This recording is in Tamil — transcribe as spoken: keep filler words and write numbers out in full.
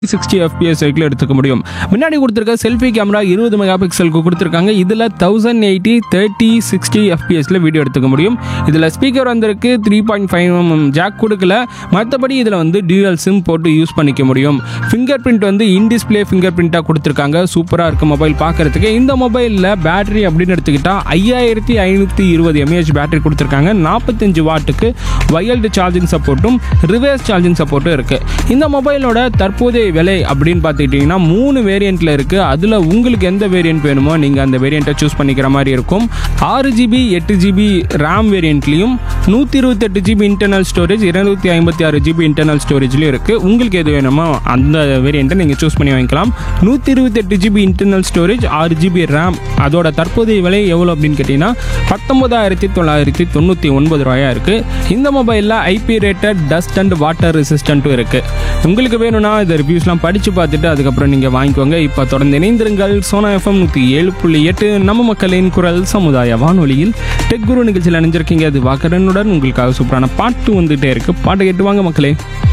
சிக்ஸ்டி எஃப்பிஎஸ் வரைக்கும் எடுத்துக்க முடியும். முன்னாடி கொடுத்துருக்க செல்ஃபி கேமரா இருபது மெகா பிக்சலுக்கு கொடுத்துருக்காங்க. இதில் thousand eighty thirty sixty எஃப்பிஎஸ்ல video எடுத்துக்க முடியும். இதில் ஸ்பீக்கர் வந்திருக்கு three point five M jack கொடுக்கல. மற்றபடி இதில் வந்து டியூயல் சிம் போட்டு யூஸ் பண்ணிக்க முடியும். ஃபிங்கர் பிரிண்ட் வந்து இன் டிஸ்பிளே ஃபிங்கர் பிரிண்ட்டாக கொடுத்துருக்காங்க. சூப்பராக இருக்குது மொபைல் பார்க்குறதுக்கு. இந்த மொபைலில் பேட்டரி அப்படின்னு எடுத்துக்கிட்டால் ஐயாயிரத்தி ஐநூற்றி இருபது எம்ஏஹெச் பேட்டரி கொடுத்துருக்காங்க. நாற்பத்தஞ்சு வாட்டுக்கு வயல்டு சார்ஜிங் சப்போர்ட்டும் ரிவர்ஸ் சார்ஜிங் சப்போர்ட்டும் இருக்குது. இந்த மொபைலோட தற்போதைய விலை அப்படின்னு பார்த்துக்கிட்டிங்கன்னா மூணு வேரியண்ட்டில் இருக்குது. அதில் உங்களுக்கு எந்த வேரியண்ட் வேணுமோ நீங்கள் அந்த வேரியண்ட்டை சூஸ் பண்ணிக்கிற மாதிரி இருக்கும். ஆறு ஜிபி எட்டு ஜிபி ரேம் வேரியண்ட்லையும் நூற்றி இருபத்தெட்டு ஜிபி இன்டர்னல் ஸ்டோரேஜ் இருநூத்தி ஐம்பத்தி ஆறு ஜிபி இன்டர்னல் ஸ்டோரேஜ்லையும் இருக்குது. உங்களுக்கு எது வேணுமோ அந்த வேரியண்ட்டை நீங்கள் சூஸ் பண்ணி வாங்கிக்கலாம். நூற்றி இருபத்தெட்டு ஜிபி இன்டர்னல் ஸ்டோரேஜ் ஆறு ஜிபி ரேம் அதோட தற்போதைய விலை எவ்வளோ அப்படின்னு கேட்டிங்கன்னா பத்தொன்பதாயிரத்தி தொள்ளாயிரத்தி தொண்ணூற்றி ஒன்பது ரூபாயா இருக்குது. இந்த மொபைலில் IP rated dust and water ரெசிஸ்டண்ட்டும் இருக்குது. உங்களுக்கு வேணும்னா இந்த ரிவ்யூஸ்லாம் படித்து பார்த்துட்டு அதுக்கப்புறம் நீங்கள் வாங்கிக்கோங்க. இப்போ தொடர்ந்து இணைந்திருங்கள். சோனா எஃப்எம் நூற்றி ஏழு புள்ளி எட்டு நம்ம மக்களின் குரல் சமுதாய வானொலியில் டெக் குரு நிகழ்ச்சியில் அணிஞ்சிருக்கீங்க. அது வாக்கரனுடன் உங்களுக்காக சூப்பரான பாட்டு வந்துகிட்டே இருக்குது. பாட்டு கேட்டு வாங்க மக்களே.